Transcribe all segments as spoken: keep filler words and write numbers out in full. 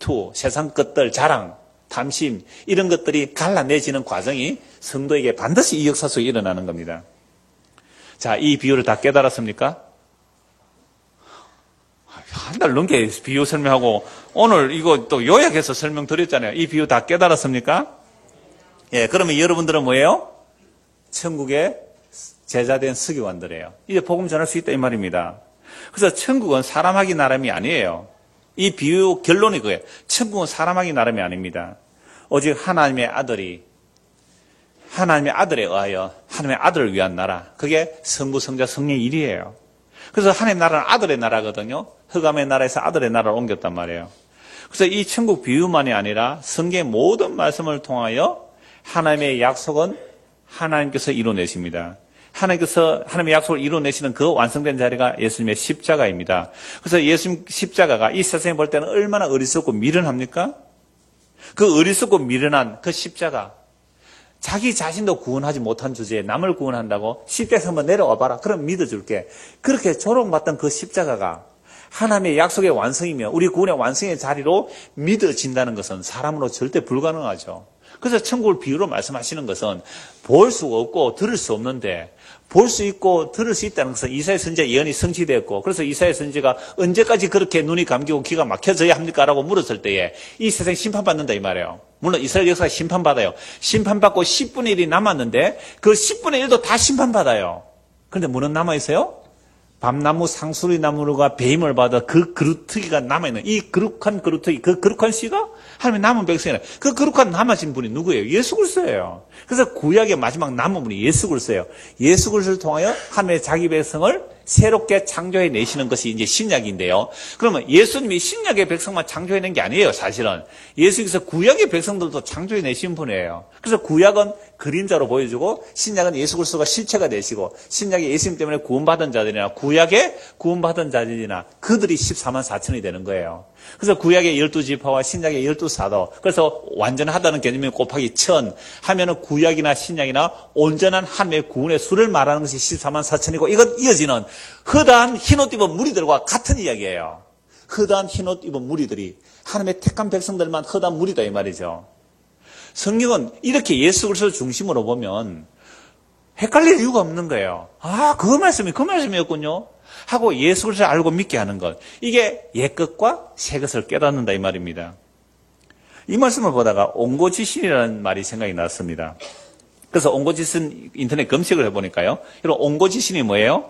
질투, 세상 것들, 자랑, 탐심 이런 것들이 갈라내지는 과정이 성도에게 반드시 이 역사 속에 일어나는 겁니다. 자, 이 비유를 다 깨달았습니까? 한 달 넘게 비유 설명하고 오늘 이거 또 요약해서 설명드렸잖아요. 이 비유 다 깨달았습니까? 예, 그러면 여러분들은 뭐예요? 천국의 제자된 서기관들이에요. 이제 복음 전할 수 있다 이 말입니다. 그래서 천국은 사람하기 나름이 아니에요. 이 비유 결론이 그거예요. 천국은 사람하기 나름이 아닙니다. 오직 하나님의 아들이 하나님의 아들에 의하여 하나님의 아들을 위한 나라. 그게 성부, 성자, 성령의 일이에요. 그래서 하나님의 나라는 아들의 나라거든요. 흑암의 나라에서 아들의 나라를 옮겼단 말이에요. 그래서 이 천국 비유만이 아니라 성경의 모든 말씀을 통하여 하나님의 약속은 하나님께서 이루어내십니다. 하나님께서 하나님의 약속을 이루어내시는 그 완성된 자리가 예수님의 십자가입니다. 그래서 예수님 십자가가 이 세상에 볼 때는 얼마나 어리석고 미련합니까? 그 어리석고 미련한 그 십자가, 자기 자신도 구원하지 못한 주제에 남을 구원한다고 십자가에서 한번 내려와 봐라. 그럼 믿어줄게. 그렇게 조롱받던 그 십자가가 하나님의 약속의 완성이며 우리 구원의 완성의 자리로 믿어진다는 것은 사람으로 절대 불가능하죠. 그래서 천국을 비유로 말씀하시는 것은 볼 수가 없고 들을 수 없는데 볼 수 있고 들을 수 있다는 것은 이사야 선지자 예언이 성취되었고, 그래서 이사야 선지자가 언제까지 그렇게 눈이 감기고 귀가 막혀져야 합니까? 라고 물었을 때에 이 세상이 심판받는다 이 말이에요. 물론 이스라엘 역사가 심판받아요. 심판받고 십분의 일이 남았는데 그 십분의 일도 다 심판받아요. 그런데 뭐는 남아있어요? 밤나무, 상수리 나무가 배임을 받아 그 그루터기가 남아있는, 이 거룩한 그루터기, 그 거룩한 씨가 하나님의 남은 백성이에요. 그 거룩한 남아진 분이 누구예요? 예수 그리스도예요. 그래서 구약의 마지막 남은 분이 예수 그리스도예요. 예수 그리스도를 통하여 하나님의 자기 백성을 새롭게 창조해 내시는 것이 이제 신약인데요. 그러면 예수님이 신약의 백성만 창조해 낸 게 아니에요, 사실은. 예수님께서 구약의 백성들도 창조해 내신 분이에요. 그래서 구약은 그림자로 보여주고 신약은 예수 그리스도가 실체가 되시고, 신약의 예수님 때문에 구원받은 자들이나 구약의 구원받은 자들이나 그들이 십사만 사천이 되는 거예요. 그래서 구약의 열두 지파와 신약의 열두 사도, 그래서 완전하다는 개념이 곱하기 천 하면은 구약이나 신약이나 온전한 하나님의 구원의 수를 말하는 것이 십사만 사천이고, 이건 이어지는 허다한 흰옷 입은 무리들과 같은 이야기예요. 허다한 흰옷 입은 무리들이 하나님의 택한 백성들만 허다한 무리다 이 말이죠. 성경은 이렇게 예수 그리스도를 중심으로 보면 헷갈릴 이유가 없는 거예요. 아, 그 말씀이 그 말씀이었군요 하고 예수 그리스도를 알고 믿게 하는 것, 이게 옛것과 새것을 깨닫는다 이 말입니다. 이 말씀을 보다가 옹고지신이라는 말이 생각이 났습니다. 그래서 옹고지신 인터넷 검색을 해보니까요, 이런 옹고지신이 뭐예요?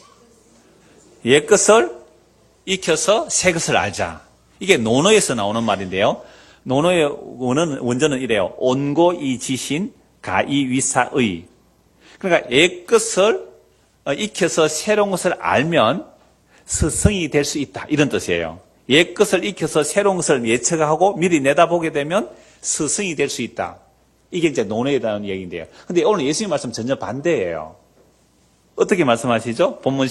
옛것을 익혀서 새것을 알자. 이게 논어에서 나오는 말인데요. 논어의 원어는, 원전은 이래요. 온고이지신 가이위사의. 그러니까 옛것을 익혀서 새로운 것을 알면 스승이 될 수 있다, 이런 뜻이에요. 옛것을 익혀서 새로운 것을 예측하고 미리 내다보게 되면 스승이 될 수 있다. 이게 이제 논어에 대한 얘기인데요. 근데 오늘 예수님 말씀 전혀 반대예요. 어떻게 말씀하시죠? 본문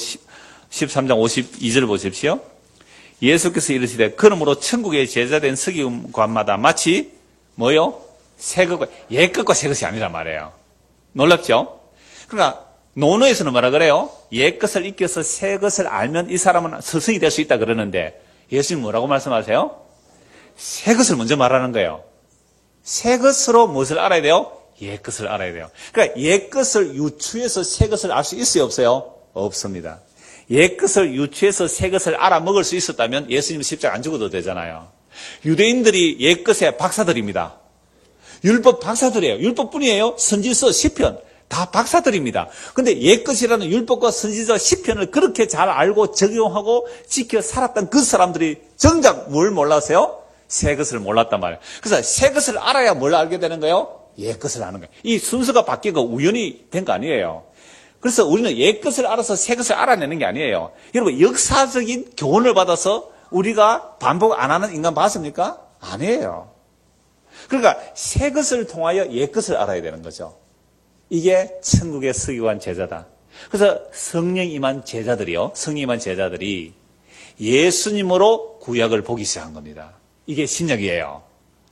십삼 장 오십이 절 보십시오. 예수께서 이르시되 그러므로 천국의 제자된 서기관마다 마치 뭐요? 새 것과 옛 것과 새 것이 아니란 말이에요. 놀랍죠? 그러니까 논어에서는 뭐라 그래요? 옛 것을 익혀서 새 것을 알면 이 사람은 스승이 될 수 있다 그러는데, 예수님 뭐라고 말씀하세요? 새 것을 먼저 말하는 거예요. 새 것으로 무엇을 알아야 돼요? 옛 것을 알아야 돼요. 그러니까 옛 것을 유추해서 새 것을 알 수 있어요, 없어요? 없습니다. 옛 것을 유추해서 새 것을 알아먹을 수 있었다면 예수님 십자가 안 죽어도 되잖아요. 유대인들이 옛 것의 박사들입니다. 율법 박사들이에요. 율법뿐이에요. 선지서, 시편 다 박사들입니다. 근데 옛 것이라는 율법과 선지서, 시편을 그렇게 잘 알고 적용하고 지켜 살았던 그 사람들이 정작 뭘 몰랐어요? 새 것을 몰랐단 말이에요. 그래서 새 것을 알아야 뭘 알게 되는 거예요? 옛 것을 아는 거예요. 이 순서가 바뀐 거 우연히 된 거 아니에요. 그래서 우리는 옛 것을 알아서 새 것을 알아내는 게 아니에요. 여러분, 역사적인 교훈을 받아서 우리가 반복 안 하는 인간 봤습니까? 아니에요. 그러니까 새 것을 통하여 옛 것을 알아야 되는 거죠. 이게 천국의 서기관 제자다. 그래서 성령 임한 제자들이요, 성령 임한 제자들이 예수님으로 구약을 보기 시작한 겁니다. 이게 신약이에요.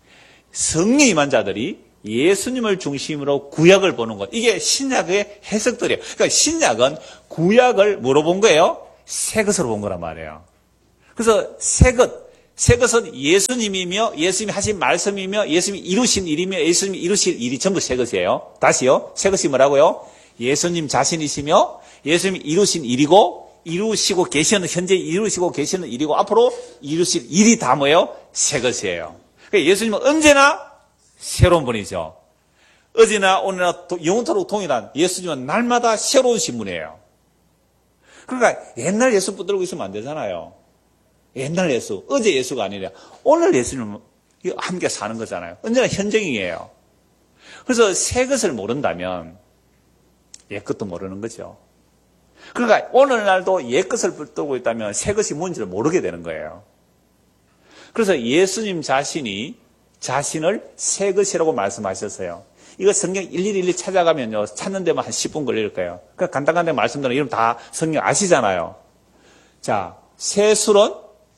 성령 임한 자들이 예수님을 중심으로 구약을 보는 것, 이게 신약의 해석들이에요. 그러니까 신약은 구약을 뭐로 본 거예요? 새 것으로 본 거란 말이에요. 그래서 새 것, 새 것은 예수님이며 예수님이 하신 말씀이며 예수님이 이루신 일이며 예수님이 이루실 일이 전부 새 것이에요. 다시요. 새 것이 뭐라고요? 예수님 자신이시며 예수님이 이루신 일이고 이루시고 계시는 현재 이루시고 계시는 일이고 앞으로 이루실 일이 다 뭐예요? 새 것이에요. 그러니까 예수님은 언제나 새로운 분이죠. 어제나 오늘나 영원토록 동일한 예수님은 날마다 새로운 신분이에요. 그러니까 옛날 예수 붙들고 있으면 안 되잖아요. 옛날 예수, 어제 예수가 아니라 오늘 예수님은 함께 사는 거잖아요. 언제나 현정이에요. 그래서 새 것을 모른다면 옛 것도 모르는 거죠. 그러니까 오늘날도 옛 것을 붙들고 있다면 새 것이 뭔지를 모르게 되는 거예요. 그래서 예수님 자신이 자신을 새 것이라고 말씀하셨어요. 이거 성경 일일이 일일이 찾아가면요, 찾는 데만 한 십 분 걸릴 거예요. 그러니까 간단간단 말씀드리면 이름 다 성경 아시잖아요. 자, 새 술은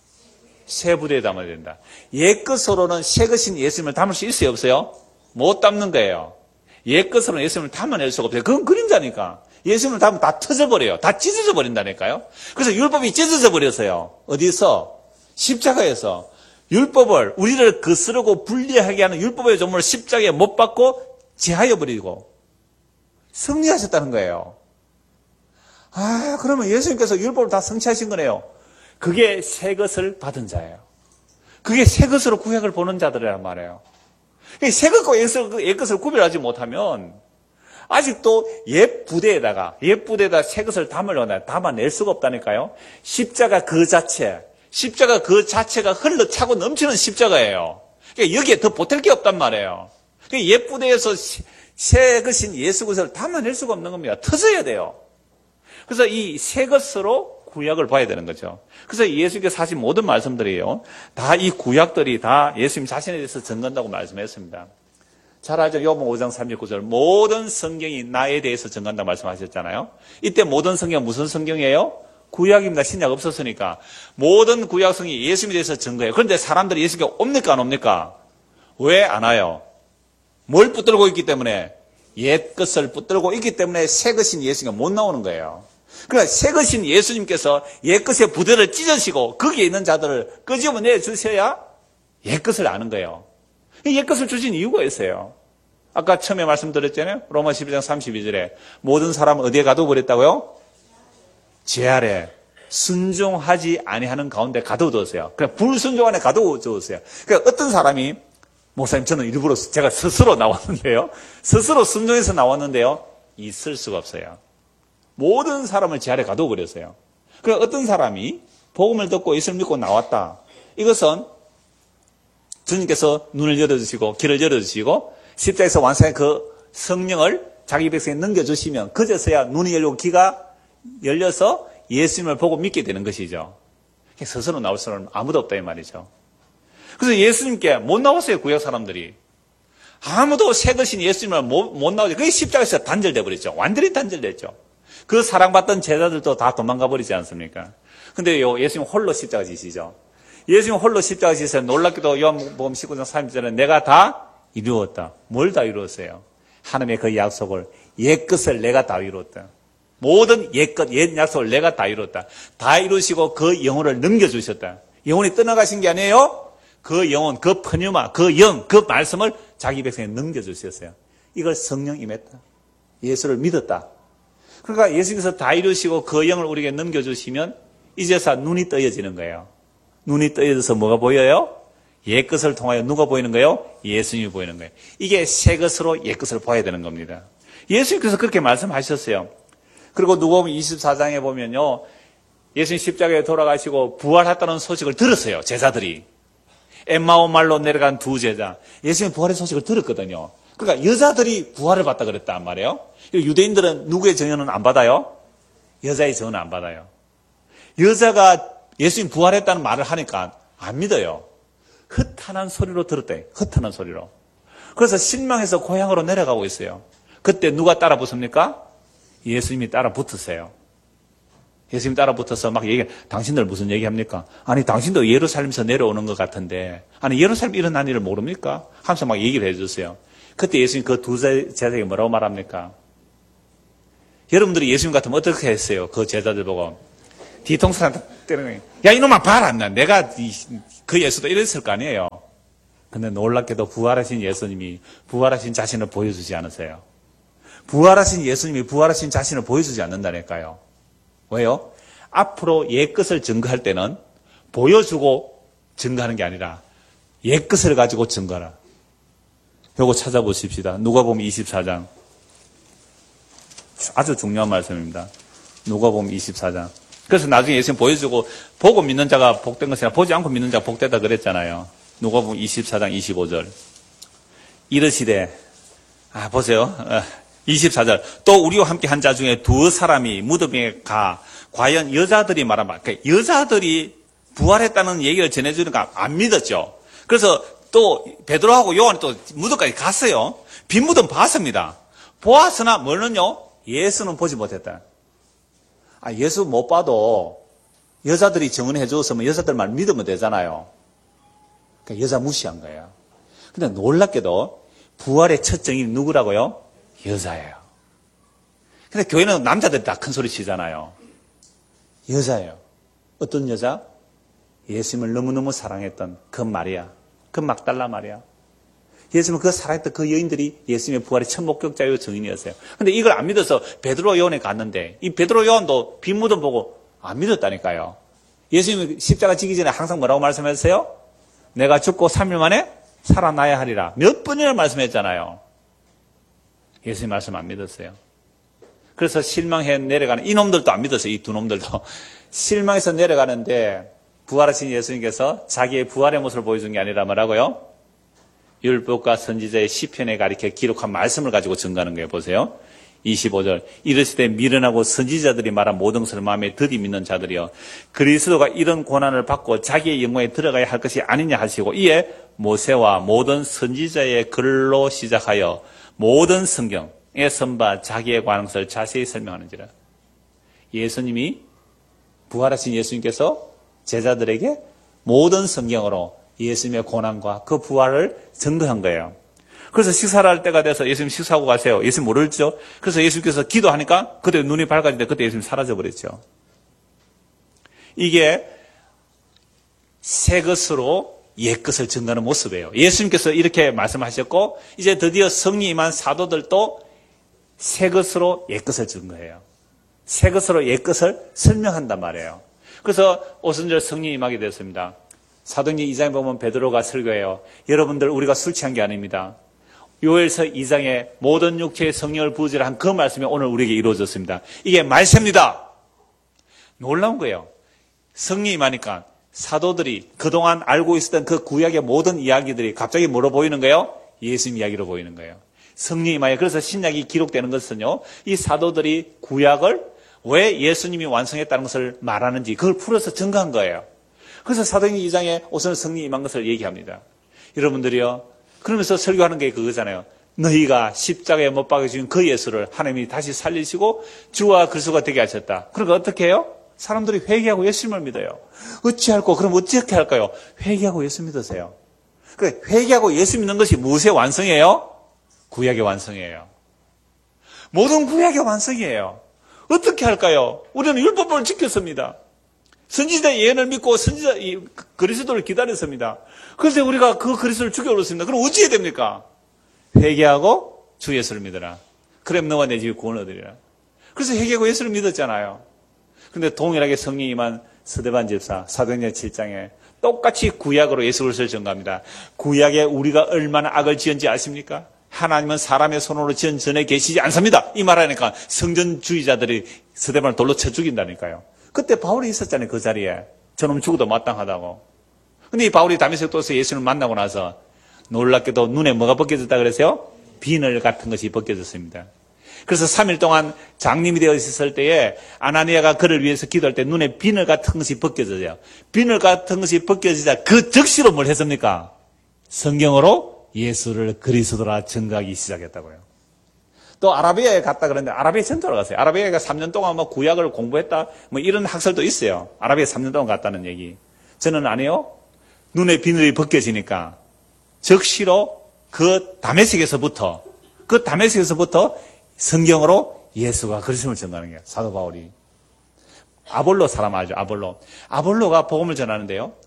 새 부대에 담아야 된다. 옛 것으로는 새 것인 예수님을 담을 수 있어요, 없어요? 못 담는 거예요. 옛 것으로는 예수님을 담아낼 수가 없어요. 그건 그림자니까. 예수님을 담으면 다 터져버려요. 다 찢어져 버린다니까요. 그래서 율법이 찢어져 버렸어요. 어디서? 십자가에서. 율법을, 우리를 거스르고 불리하게 하는 율법의 조문을 십자가에 못 박고 제하여 버리고 승리하셨다는 거예요. 아, 그러면 예수님께서 율법을 다 성취하신 거네요. 그게 새 것을 받은 자예요. 그게 새 것으로 구약을 보는 자들이란 말이에요. 새 것과 옛 것을 구별하지 못하면 아직도 옛 부대에다가 옛 부대에다 새 것을 담으려나 담아낼 수가 없다니까요. 십자가 그 자체, 십자가 그 자체가 흘러차고 넘치는 십자가예요. 그러니까 여기에 더 보탤 게 없단 말이에요. 그러니까 옛 부대에서 새 것인 예수 것을 담아낼 수가 없는 겁니다. 터져야 돼요. 그래서 이 새 것으로 구약을 봐야 되는 거죠. 그래서 예수님께서 하신 모든 말씀들이요, 다 이 구약들이 다 예수님 자신에 대해서 증거한다고 말씀했습니다. 잘 알죠? 요한복음 오 장 삼십구 절 모든 성경이 나에 대해서 증거한다고 말씀하셨잖아요. 이때 모든 성경은 무슨 성경이에요? 구약입니다. 신약 없었으니까. 모든 구약 성경이 예수님에 대해서 증거해요. 그런데 사람들이 예수님께 옵니까 안 옵니까? 왜 안 와요? 뭘 붙들고 있기 때문에? 옛 것을 붙들고 있기 때문에 새 것인 예수님이 못 나오는 거예요. 그러니까 새 것인 예수님께서 옛 것의 부대를 찢으시고 거기에 있는 자들을 끄집어내 주셔야 옛 것을 아는 거예요. 옛 것을 주신 이유가 있어요. 아까 처음에 말씀드렸잖아요. 로마 십일 장 삼십이 절에 모든 사람은 어디에 가둬버렸다고요? 제 아래 순종하지 아니하는 가운데 가둬두었어요. 그냥 불순종 안에 가둬두었어요. 그러니까 어떤 사람이 목사님 저는 일부러 제가 스스로 나왔는데요. 스스로 순종해서 나왔는데요. 있을 수가 없어요. 모든 사람을 제 아래 가둬버렸어요. 그러니까 어떤 사람이 복음을 듣고 예수를 믿고 나왔다. 이것은 주님께서 눈을 열어주시고 길을 열어주시고 십자가에서 완성한 그 성령을 자기 백성에 넘겨주시면 그제서야 눈이 열리고 귀가 열려서 예수님을 보고 믿게 되는 것이죠. 스스로 나올 사람은 아무도 없다 이 말이죠. 그래서 예수님께 못 나왔어요. 구약 사람들이. 아무도 새 것인 예수님을 못, 못 나오죠. 그게 십자가에서 단절돼 버렸죠. 완전히 단절됐죠. 그 사랑받던 제자들도 다 도망가 버리지 않습니까? 근데 요 예수님 홀로 십자가 지시죠. 예수님 홀로 십자가 지시서 놀랍게도 요한복음 십구 장 삼십 절에 내가 다 이루었다. 뭘 다 이루었어요? 하나님의 그 약속을 옛 것을 내가 다 이루었다. 모든 옛 것, 옛 약속을 내가 다 이루었다. 다 이루시고 그 영혼을 넘겨주셨다. 영혼이 떠나가신 게 아니에요. 그 영혼, 그 푸뉴마, 그 영, 그 말씀을 자기 백성에 넘겨주셨어요. 이걸 성령 임했다. 예수를 믿었다. 그러니까 예수님께서 다 이루시고 그 영을 우리에게 넘겨주시면 이제서 눈이 떠여지는 거예요. 눈이 떠여져서 뭐가 보여요? 옛 것을 통하여 누가 보이는 거예요? 예수님이 보이는 거예요. 이게 새 것으로 옛 것을 봐야 되는 겁니다. 예수님께서 그렇게 말씀하셨어요. 그리고 누가복음 이십사 장에 보면요, 예수님 십자가에 돌아가시고 부활했다는 소식을 들었어요. 제자들이. 엠마오 말로 내려간 두 제자. 예수님 부활의 소식을 들었거든요. 그러니까 여자들이 부활을 받다 그랬단 말이에요. 유대인들은 누구의 증언은 안 받아요? 여자의 증언은 안 받아요. 여자가 예수님 부활했다는 말을 하니까 안 믿어요. 흩어난 소리로 들었대. 흩어난 소리로. 그래서 실망해서 고향으로 내려가고 있어요. 그때 누가 따라 붙습니까? 예수님이 따라 붙으세요. 예수님 따라 붙어서 막 얘기, 당신들 무슨 얘기합니까? 아니, 당신도 예루살렘에서 내려오는 것 같은데, 아니, 예루살렘 일어난 일을 모릅니까? 하면서 막 얘기를 해주세요. 그때 예수님 그 두 제자에게 뭐라고 말합니까? 여러분들이 예수님 같으면 어떻게 했어요? 그 제자들 보고. 뒤통수 때리는 거예요. 야, 이놈아, 봐라. 내가 그 예수도 이랬을 거 아니에요. 근데 놀랍게도 부활하신 예수님이 부활하신 자신을 보여주지 않으세요. 부활하신 예수님이 부활하신 자신을 보여주지 않는다니까요. 왜요? 앞으로 옛 것을 증거할 때는 보여주고 증거하는 게 아니라 옛 것을 가지고 증거하라. 요거 찾아보십시다. 누가복음 이십사 장. 아주 중요한 말씀입니다. 누가복음 이십사 장. 그래서 나중에 예수님 보여주고 보고 믿는 자가 복된 것이나 보지 않고 믿는 자가 복되다 그랬잖아요. 누가복음 이십사 장 이십오 절. 이르시되, 아 보세요. 이십사 절. 또 우리와 함께 한 자 중에 두 사람이 무덤에 가 과연 여자들이 말하면 그러니까 여자들이 부활했다는 얘기를 전해주니까 안 믿었죠. 그래서 또 베드로하고 요한이 또 무덤까지 갔어요. 빈 무덤 봤습니다. 보았으나 뭐는요? 예수는 보지 못했다. 아, 예수 못 봐도 여자들이 증언해 줬으면 여자들 말 믿으면 되잖아요. 그러니까 여자 무시한 거예요. 근데 놀랍게도 부활의 첫 증인이 누구라고요? 여자예요. 근데 교회는 남자들이 다 큰 소리 치잖아요. 여자예요. 어떤 여자? 예수님을 너무너무 사랑했던 그 마리아, 그 막달라 마리아. 예수님을 그 사랑했던 그 여인들이 예수님의 부활의 첫 목격자요 증인이었어요. 근데 이걸 안 믿어서 베드로 요한에 갔는데 이 베드로 요한도 빈 무덤 보고 안 믿었다니까요. 예수님이 십자가 지기 전에 항상 뭐라고 말씀하셨어요? 내가 죽고 삼 일 만에 살아나야 하리라. 몇 번이나 말씀했잖아요. 예수님 말씀 안 믿었어요. 그래서 실망해 내려가는 이놈들도 안 믿었어요. 이 두 놈들도. 실망해서 내려가는데 부활하신 예수님께서 자기의 부활의 모습을 보여준 게 아니라 뭐라고요? 율법과 선지자의 시편에 가리켜 기록한 말씀을 가지고 증거하는 거예요. 보세요. 이십오 절. 이르시되 미련하고 선지자들이 말한 모든 것을 마음에 드디 믿는 자들이여 그리스도가 이런 고난을 받고 자기의 영광에 들어가야 할 것이 아니냐 하시고 이에 모세와 모든 선지자의 글로 시작하여 모든 성경에 선바 자기에 관한 것을 자세히 설명하는지라. 예수님이 부활하신 예수님께서 제자들에게 모든 성경으로 예수님의 고난과 그 부활을 증거한 거예요. 그래서 식사를 할 때가 돼서 예수님 식사하고 가세요. 예수님 모르죠? 그래서 예수님께서 기도하니까 그때 눈이 밝아지는데 그때 예수님 사라져버렸죠. 이게 새 것으로 옛 것을 증거하는 모습이에요. 예수님께서 이렇게 말씀하셨고 이제 드디어 성령이 임한 사도들도 새 것으로 옛 것을 증거해요. 새 것으로 옛 것을 설명한단 말이에요. 그래서 오순절 성령이 임하게 됐습니다. 사도행전 이 장에 보면 베드로가 설교해요. 여러분들 우리가 술 취한 게 아닙니다. 요엘서 이 장에 모든 육체의 성령을 부으시라 한 그 말씀이 오늘 우리에게 이루어졌습니다. 이게 말씀입니다. 놀라운 거예요. 성령이 임하니까 사도들이 그동안 알고 있었던 그 구약의 모든 이야기들이 갑자기 뭐로 보이는 거예요? 예수님 이야기로 보이는 거예요. 성령이 임하여 그래서 신약이 기록되는 것은요. 이 사도들이 구약을 왜 예수님이 완성했다는 것을 말하는지 그걸 풀어서 증거한 거예요. 그래서 사도행전 이 장에 우선 성령이 임한 것을 얘기합니다. 여러분들이요. 그러면서 설교하는 게 그거잖아요. 너희가 십자가에 못 박혀 죽인 그 예수를 하나님이 다시 살리시고 주와 그리스도가 되게 하셨다. 그러니까 어떻게 해요? 사람들이 회개하고 예수님을 믿어요. 어찌할꼬? 그럼 어떻게 할까요? 회개하고 예수 믿으세요. 그러니까 회개하고 예수 믿는 것이 무엇의 완성이에요? 구약의 완성이에요. 모든 구약의 완성이에요. 어떻게 할까요? 우리는 율법을 지켰습니다. 선지자의 예언을 믿고 선지자 그리스도를 기다렸습니다. 그래서 우리가 그 그리스도를 죽여버렸습니다. 그럼 어찌 해야 됩니까? 회개하고 주 예수를 믿어라. 그럼 너와 내 집이 구원을 얻으리라. 그래서 회개하고 예수를 믿었잖아요. 근데 동일하게 성령이 임한 스데반 집사 사도행전 칠 장에 똑같이 구약으로 예수 그리스도를 증거합니다. 구약에 우리가 얼마나 악을 지은지 아십니까? 하나님은 사람의 손으로 지은 전에 계시지 않습니다. 이 말하니까 성전주의자들이 스데반을 돌로 쳐 죽인다니까요. 그때 바울이 있었잖아요. 그 자리에. 저놈 죽어도 마땅하다고. 근데 이 바울이 다메섹 도에서 예수를 만나고 나서 놀랍게도 눈에 뭐가 벗겨졌다 그랬어요? 비늘 같은 것이 벗겨졌습니다. 그래서 삼 일 동안 장님이 되어 있었을 때에 아나니아가 그를 위해서 기도할 때 눈에 비늘 같은 것이 벗겨져요. 비늘 같은 것이 벗겨지자 그 즉시로 뭘 했습니까? 성경으로 예수를 그리스도라 증거하기 시작했다고요. 또 아라비아에 갔다 그러는데 아라비아 전투를 갔어요. 아라비아가 삼 년 동안 뭐 구약을 공부했다 뭐 이런 학설도 있어요. 아라비아 삼 년 동안 갔다는 얘기. 저는 안 해요. 눈에 비늘이 벗겨지니까 즉시로 그 다메섹에서부터 그 다메섹에서부터 성경으로 예수가 그리스도를 증거하는 거예요. 사도 바울이. 아볼로 사람 알죠? 아볼로. 아볼로가 복음을 전하는데요.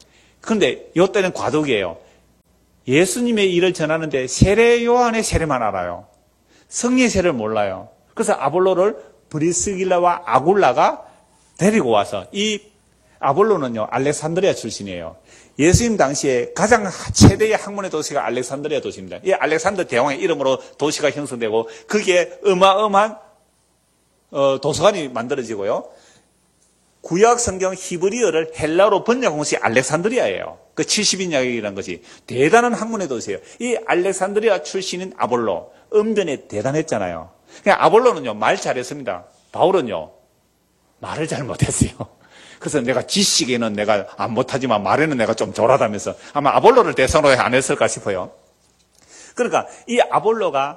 그런데 이때는 과도기예요. 예수님의 일을 전하는데 세례 요한의 세례만 알아요. 성령의 세례를 몰라요. 그래서 아볼로를 브리스길라와 아굴라가 데리고 와서, 이 아볼로는요 알렉산드리아 출신이에요. 예수님 당시에 가장 최대의 학문의 도시가 알렉산드리아 도시입니다. 이 알렉산더 대왕의 이름으로 도시가 형성되고 그게 어마어마한 어, 도서관이 만들어지고요. 구약 성경 히브리어를 헬라어로 번역한 곳이 알렉산드리아예요. 그 칠십 인약이라는 것이 대단한 학문의 도시예요. 이 알렉산드리아 출신인 아볼로, 언변에 대단했잖아요. 그냥 아볼로는요 말 잘했습니다. 바울은요 말을 잘 못했어요. 그래서 내가 지식에는 내가 안 못하지만 말에는 내가 좀 졸하다면서 아마 아볼로를 대상으로 안 했을까 싶어요. 그러니까 이 아볼로가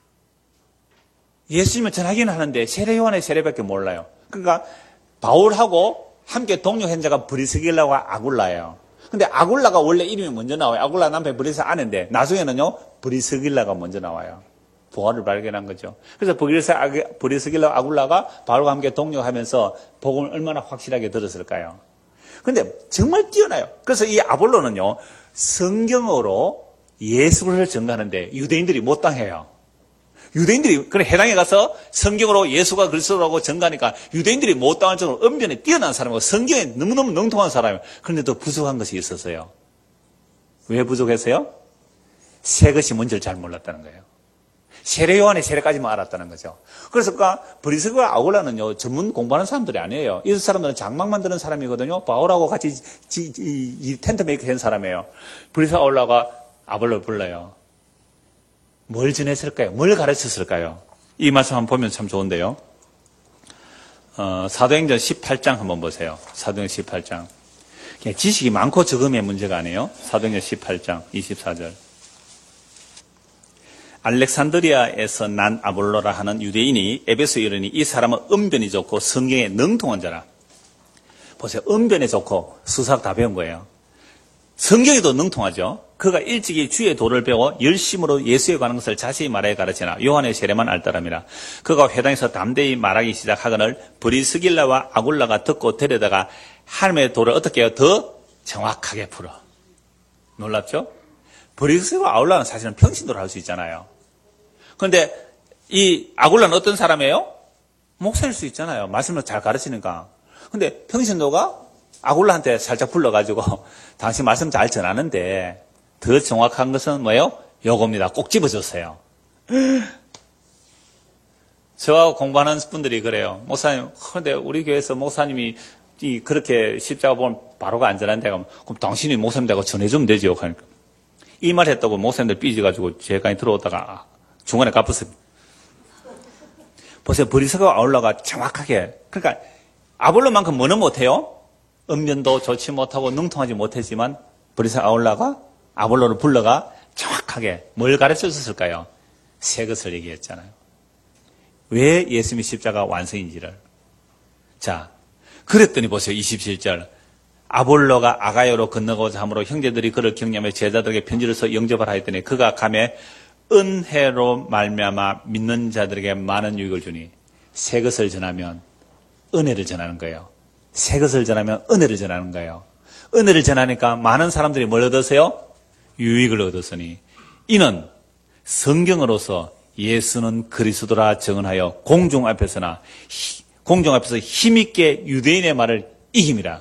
예수님을 전하기는 하는데 세례 요한의 세례밖에 몰라요. 그러니까 바울하고 함께 동료한 자가 브리스길라와 아굴라예요. 근데 아굴라가 원래 이름이 먼저 나와요. 아굴라 남편 브리스 아내인데 나중에는요 브리스길라가 먼저 나와요. 부활을 발견한 거죠. 그래서 브리스길라 아굴라가 바울과 함께 동료하면서 복음을 얼마나 확실하게 들었을까요? 근데 정말 뛰어나요. 그래서 이 아볼로는요 성경으로 예수를 전가하는데 유대인들이 못 당해요. 유대인들이 그래 해당에 가서 성경으로 예수가 그리스도라고 전가하니까 유대인들이 못 당할 정도로 언변에 뛰어난 사람이고 성경에 너무너무 능통한 사람이에요. 그런데도 부족한 것이 있었어요. 왜 부족했어요? 새 것이 뭔지를 잘 몰랐다는 거예요. 세례 요한의 세례까지만 알았다는 거죠. 그래서 그러니까 브리스길라 아굴라는요 전문 공부하는 사람들이 아니에요. 이 사람들은 장막 만드는 사람이거든요. 바울하고 같이 지, 이, 이 텐트 메이커 한 사람이에요. 브리스길라 아굴라가 아볼로를 불러요. 뭘 전했을까요? 뭘 가르쳤을까요? 이 말씀 한번 보면 참 좋은데요. 어, 사도행전 십팔 장 한번 보세요. 사도행전 십팔 장. 지식이 많고 적음의 문제가 아니에요. 사도행전 십팔 장 이십사 절. 알렉산드리아에서 난 아볼로라 하는 유대인이 에베소에 이르니 이 사람은 언변이 좋고 성경에 능통한 자라. 보세요. 언변에 좋고 수사학 다 배운 거예요. 성경에도 능통하죠. 그가 일찍이 주의 도를 배워 열심으로 예수에 관한 것을 자세히 말하여 가르치나 요한의 세례만 알더랍니다. 그가 회당에서 담대히 말하기 시작하거늘 브리스길라와 아굴라가 듣고 데려다가 하나님의 도를 어떻게 해요? 더 정확하게 풀어. 놀랍죠? 브리스길라와 아굴라는 사실은 평신도를 할 수 있잖아요. 그런데 이 아굴라는 어떤 사람이에요? 목사일 수 있잖아요. 말씀을 잘 가르치니까. 근데 평신도가 아굴라한테 살짝 불러가지고 당신 말씀 잘 전하는데 더 정확한 것은 뭐예요? 요겁니다. 꼭 집어줬어요. 저하고 공부하는 분들이 그래요. 목사님, 그런데 우리 교회에서 목사님이 이 그렇게 십자가 보면 바로가 안전한데 그럼 당신이 목사님 되고 전해주면 되죠. 그러니까 이 말 했다고 목사님들 삐져가지고 제까지 들어오다가 중간에 갚았습니다. 보세요. 브리스길라 아굴라가 정확하게, 그러니까 아볼로만큼 뭐는 못해요? 언변도 좋지 못하고 능통하지 못했지만 브리스길라 아굴라가 아볼로를 불러가 정확하게 뭘 가르쳐 줬을까요? 새 것을 얘기했잖아요. 왜 예수님의 십자가 완성인지를. 자, 그랬더니 보세요. 이십칠 절. 아볼로가 아가야로 건너고자 함으로 형제들이 그를 격려하며 제자들에게 편지를 써 영접하라 했더니 그가 가매 은혜로 말미암아 믿는 자들에게 많은 유익을 주니 새 것을 전하면 은혜를 전하는 거예요. 새 것을 전하면 은혜를 전하는 거예요. 은혜를 전하니까 많은 사람들이 뭘 얻었어요? 유익을 얻었으니 이는 성경으로서 예수는 그리스도라 증언하여 공중 앞에서나 공중 앞에서 힘있게 유대인의 말을 이깁니다.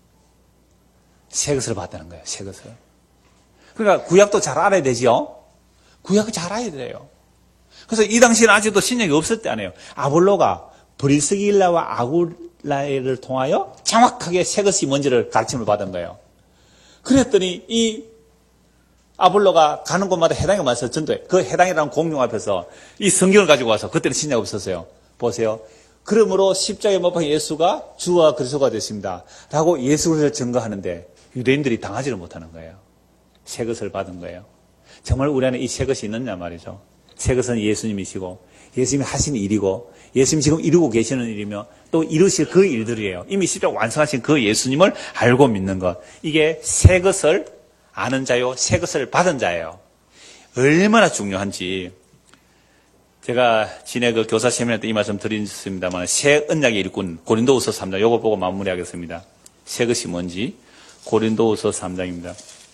새 것을 봤다는 거예요. 새 것을. 그러니까 구약도 잘 알아야 되죠. 구약을 잘 알아야 돼요. 그래서 이 당시에는 아직도 신약이 없을 때 아니에요. 아볼로가 브리스길라와 아굴라를 통하여 정확하게 새 것이 뭔지를 가르침을 받은 거예요. 그랬더니 이 아볼로가 가는 곳마다 해당에 와서 전도해. 그 해당이라는 공룡 앞에서 이 성경을 가지고 와서 그때는 신약이 없었어요. 보세요. 그러므로 십자가에 못 박힌 예수가 주와 그리스도가 됐습니다. 라고 예수 그리스도를 증거하는데 유대인들이 당하지를 못하는 거예요. 새 것을 받은 거예요. 정말 우리 안에 이 새 것이 있느냐 말이죠. 새 것은 예수님이시고 예수님이 하신 일이고 예수님이 지금 이루고 계시는 일이며 또 이루실 그 일들이에요. 이미 십자가 완성하신 그 예수님을 알고 믿는 것. 이게 새 것을 아는 자요, 새 것을 받은 자예요. 얼마나 중요한지. 제가 진해 그 교사 세미나 때 이 말씀 드렸습니다만 새 언약의 일꾼 고린도후서 삼 장 요거 보고 마무리하겠습니다. 새 것이 뭔지. 고린도후서 삼 장입니다.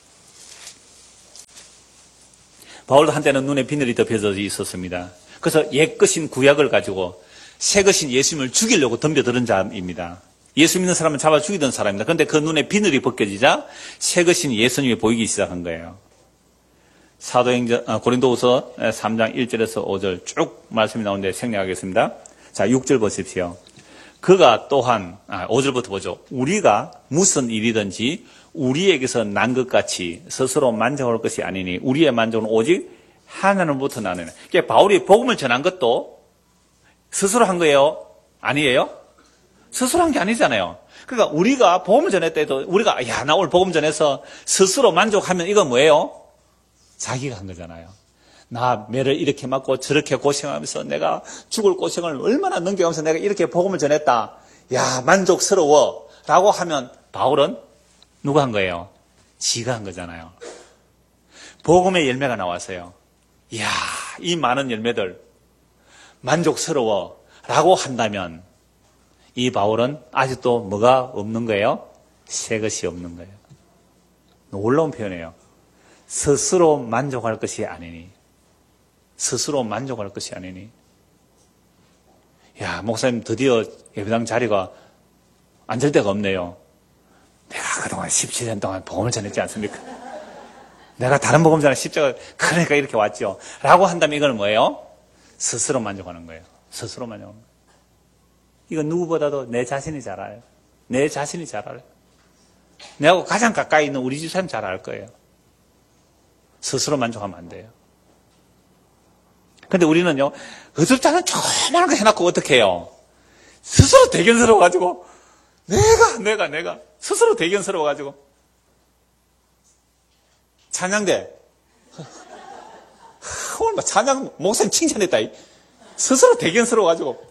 바울도 한때는 눈에 비늘이 덮여져 있었습니다. 그래서 옛것인 구약을 가지고 새것인 예수님을 죽이려고 덤벼드는 자입니다. 예수 믿는 사람은 잡아 죽이던 사람입니다. 그런데 그 눈에 비늘이 벗겨지자 새것인 예수님이 보이기 시작한 거예요. 사도행전, 아, 고린도후서 삼 장 일 절에서 오 절 쭉 말씀이 나오는데 생략하겠습니다. 자, 육 절 보십시오. 그가 또한, 아, 오 절부터 보죠. 우리가 무슨 일이든지 우리에게서 난 것 같이 스스로 만족할 것이 아니니 우리의 만족은 오직 하나님으로부터 나는. 그러니까 바울이 복음을 전한 것도 스스로 한 거예요? 아니에요? 스스로 한 게 아니잖아요. 그러니까 우리가 복음을 전했을 때도 우리가 야, 나 오늘 복음 전해서 스스로 만족하면 이건 뭐예요? 자기가 한 거잖아요. 나 매를 이렇게 맞고 저렇게 고생하면서 내가 죽을 고생을 얼마나 넘겨가면서 내가 이렇게 복음을 전했다. 야, 만족스러워. 라고 하면 바울은 누가 한 거예요? 지가 한 거잖아요. 복음의 열매가 나왔어요. 이야, 이 많은 열매들 만족스러워. 라고 한다면 이 바울은 아직도 뭐가 없는 거예요? 새 것이 없는 거예요. 놀라운 표현이에요. 스스로 만족할 것이 아니니. 스스로 만족할 것이 아니니. 야, 목사님 드디어 예배당 자리가 앉을 데가 없네요. 내가 그동안 십칠 년 동안 복음을 전했지 않습니까? 내가 다른 복음 전에 십자가 그러니까 이렇게 왔죠. 라고 한다면 이건 뭐예요? 스스로 만족하는 거예요. 스스로 만족하는 거예요. 이건 누구보다도 내 자신이 잘 알아요. 내 자신이 잘 알아요. 내하고 가장 가까이 있는 우리 집사님 잘 알 거예요. 스스로 만족하면 안 돼요. 근데 우리는요, 어줍지 않은 조그마한 거 해놓고 어떻게 해요? 스스로 대견스러워가지고, 내가, 내가, 내가, 스스로 대견스러워가지고, 찬양대. 오늘 찬양, 목사님 칭찬했다. 스스로 대견스러워가지고,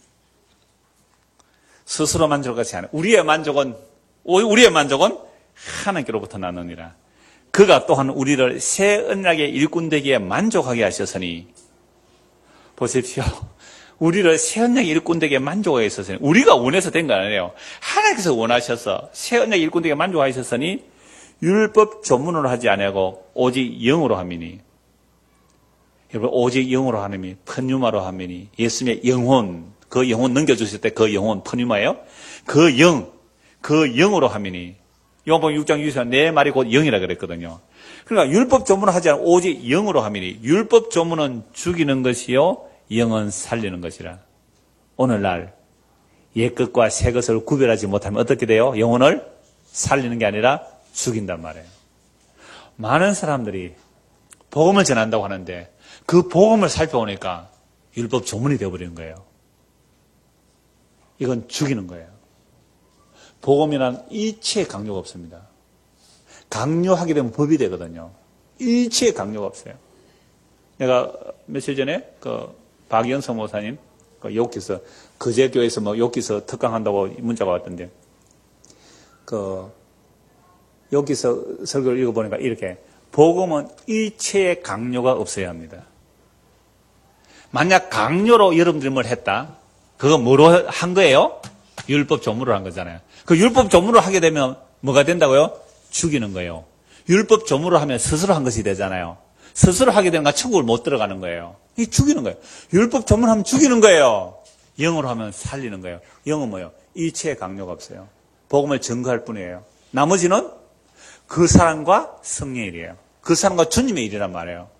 스스로 만족하지 않아요. 우리의 만족은, 우리의 만족은 하나님께로부터 나느니라. 그가 또한 우리를 새 언약의 일꾼 되기에 만족하게 하셨으니, 보십시오. 우리를 새 언약의 일꾼 되기에 만족하게 하셨으니, 우리가 원해서 된 거 아니에요. 하나님께서 원하셔서 새 언약의 일꾼 되기에 만족하셨으니, 율법 전문으로 하지 아니하고 오직 영으로 함이니. 여러분, 오직 영으로 하느니, 펀유마로 함이니, 예수님의 영혼, 그 영혼 넘겨주실 때 그 영혼 펀유마예요. 그 영, 그 영으로 함이니. 요한복음 육 장 육 절에 내 말이 곧 영이라 그랬거든요. 그러니까 율법 조문을 하지 않고 오직 영으로 함이니. 율법 조문은 죽이는 것이요, 영은 살리는 것이라. 오늘날 옛것과 새것을 구별하지 못하면 어떻게 돼요? 영혼을 살리는 게 아니라 죽인단 말이에요. 많은 사람들이 복음을 전한다고 하는데 그 복음을 살펴보니까 율법 조문이 되어버리는 거예요. 이건 죽이는 거예요. 복음이란 일체의 강요가 없습니다. 강요하게 되면 법이 되거든요. 일체의 강요가 없어요. 내가 며칠 전에 그 박연성 목사님 그 욕기서 거제교에서 뭐 욕기서 특강한다고 문자가 왔던데 그 욕기서 설교를 읽어보니까 이렇게 복음은 일체의 강요가 없어야 합니다. 만약 강요로 여러분들이 뭘 했다? 그거 뭐로 한 거예요? 율법 조문으로 한 거잖아요. 그 율법 조문으로 하게 되면 뭐가 된다고요? 죽이는 거예요. 율법 조문으로 하면 스스로 한 것이 되잖아요. 스스로 하게 되면 천국을 못 들어가는 거예요. 이 죽이는 거예요. 율법 조문하면 죽이는 거예요. 영으로 하면 살리는 거예요. 영은 뭐예요? 일체의 강요가 없어요. 복음을 증거할 뿐이에요. 나머지는 그 사람과 성령의 일이에요. 그 사람과 주님의 일이란 말이에요.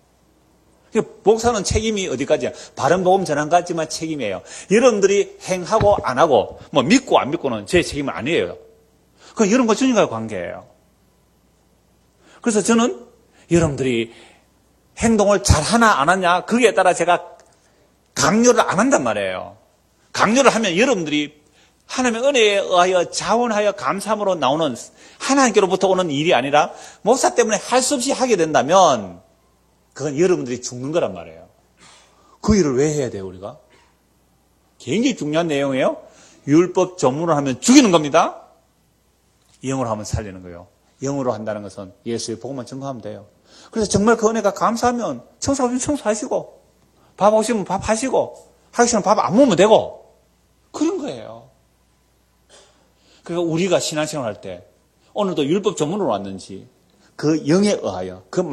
목사는 책임이 어디까지야? 바른 복음 전환까지만 책임이에요. 여러분들이 행하고 안 하고 뭐 믿고 안 믿고는 제 책임은 아니에요. 그건 여러분과 주님과의 관계예요. 그래서 저는 여러분들이 행동을 잘하나 안 하냐 거기에 따라 제가 강요를 안 한단 말이에요. 강요를 하면 여러분들이 하나님의 은혜에 의하여 자원하여 감사함으로 나오는 하나님께로부터 오는 일이 아니라 목사 때문에 할 수 없이 하게 된다면 그건 여러분들이 죽는 거란 말이에요. 그 일을 왜 해야 돼요, 우리가? 굉장히 중요한 내용이에요. 율법 전문을 하면 죽이는 겁니다. 영으로 하면 살리는 거예요. 영으로 한다는 것은 예수의 복음만 증거하면 돼요. 그래서 정말 그 은혜가 감사하면 청소하시면 청소하시고 밥 오시면 밥 하시고 하기 싫으면 밥 안 먹으면 되고 그런 거예요. 그러니까 우리가 신앙생활 할 때 오늘도 율법 전문으로 왔는지 그 영에 의하여 그